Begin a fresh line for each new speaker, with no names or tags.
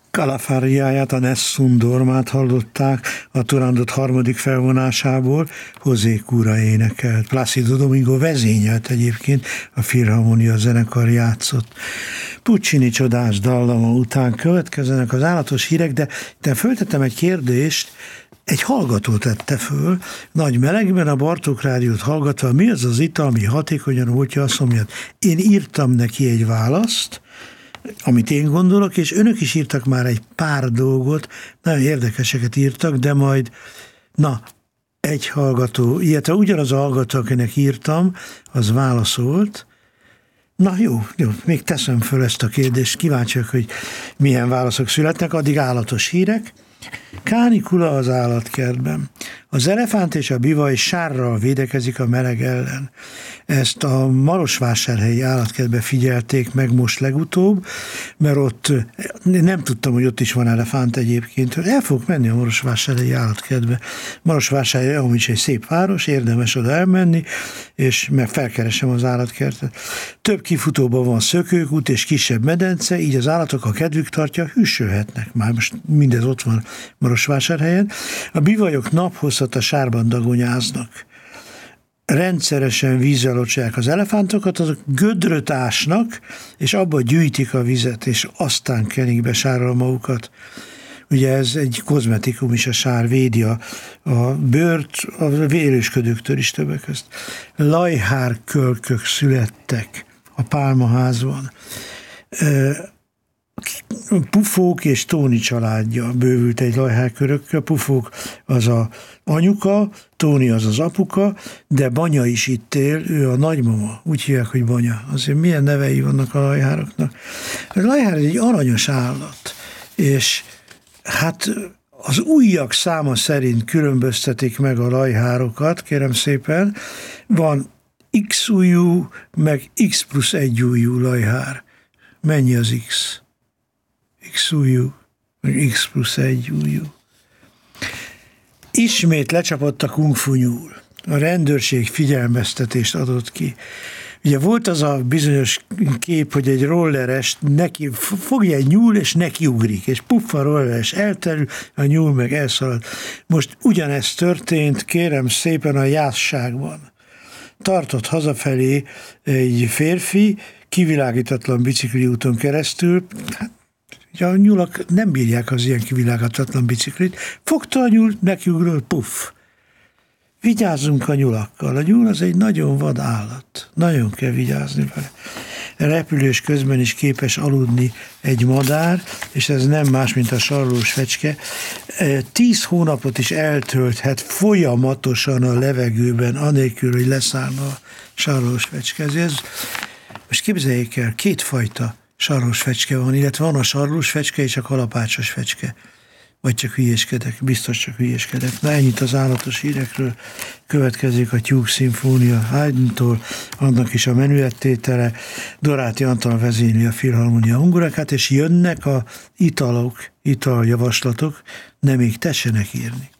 Calafariáját, a Nessun Dormát hallották a Turandot harmadik felvonásából, José Cura énekelt. Plácido Domingo vezényelt egyébként, a Filharmonia zenekar játszott. Puccini csodás dallama után következenek az állatos hírek, de föltettem egy kérdést, egy hallgató tette föl, nagy melegben a Bartók Rádiót hallgatva, mi az az ital, ami hatékonyan oltja a szomjat. Én írtam neki egy választ, amit én gondolok, és önök is írtak már egy pár dolgot, nagyon érdekeseket írtak, de majd, egy hallgató, illetve ugyanaz a hallgató, akinek írtam, az válaszolt. Jó, még teszem föl ezt a kérdést, kíváncsiak, hogy milyen válaszok születnek, addig állatos hírek. Kánikula az állatkertben. Az elefánt és a bivaj sárral védekezik a meleg ellen. Ezt a Marosvásárhelyi állatkertben figyelték meg most legutóbb, mert ott nem tudtam, hogy ott is van elefánt egyébként. El fogok menni a Marosvásárhelyi állatkertbe. Marosvásárhely, ami is egy szép város, érdemes oda elmenni, és meg felkeresem az állatkertet. Több kifutóban van szökőkút és kisebb medence, így az állatok, a kedvük tartja, hűsölhetnek. Már most mindez ott van Marosvásárhelyen. A bivajok naphosszat a sárban dagonyáznak. Rendszeresen vízzel locsálják az elefántokat, azok gödröt ásnak, és abba gyűjtik a vizet, és aztán kenik be sárral magukat. Ugye ez egy kozmetikum is, a sár védi a bőrt, a vérősködőktől is többek közt. Lajhárkölkök születtek a pálmaházban. Pufók és Tóni családja bővült egy lajhárkörökkel. Pufók az a anyuka, Tóni az az apuka, de Banya is itt él, ő a nagymama, úgy hívják, hogy Banya. Azért milyen nevei vannak a lajhároknak. A lajhár egy aranyos állat, és hát az ujjak száma szerint különböztetik meg a lajhárokat, kérem szépen. Van X ujjú, meg X plusz 1 ujjú lajhár. Mennyi az X? X ujjú, meg X plusz 1 ujjú. Ismét lecsapott a kungfu nyúl. A rendőrség figyelmeztetést adott ki. Ugye volt az a bizonyos kép, hogy egy rolleres neki fogja egy nyúl, és nekiugrik, és puffa rolleres elterül, a nyúl meg elszalad. Most ugyanezt történt, kérem szépen, a Jászságban. Tartott hazafelé egy férfi, kivilágítatlan bicikliúton keresztül, a nyulak nem bírják az ilyen kivilágítatlan biciklit, fogta a nyúl, nekiugrott, puff. Vigyázzunk a nyulakkal. A nyúl az egy nagyon vad állat. Nagyon kell vigyázni vele. Repülés közben is képes aludni egy madár, és ez nem más, mint a sarlós fecske. 10 hónapot is eltölthet folyamatosan a levegőben, anélkül, hogy leszállna a sarlós fecske. Most képzeljék el, 2 fajta sarlós fecske van, illetve van a sarlós fecske és a kalapácsos fecske. Vagy csak hülyéskedek, biztos csak hülyéskedek. Na, ennyit az állatos hírekről. Következik a Tyúk szimfónia Haydntól, annak is a menüettétele. Doráti Antal vezényli a Filharmonia hungurakát, és jönnek a italjavaslatok, de még tessenek írni.